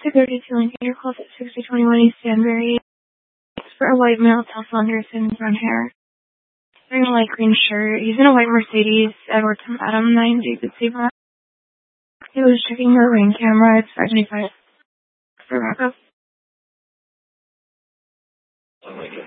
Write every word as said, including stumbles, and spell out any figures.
go detailing your calls at sixty twenty-one East Danbury. It's for a white male, tall, slender, thin, brown hair. Wearing a light green shirt. He's in a white Mercedes, Edwardson Adam nine David Sabre. He was checking her ring camera. It's five twenty-five for backup. Oh my God.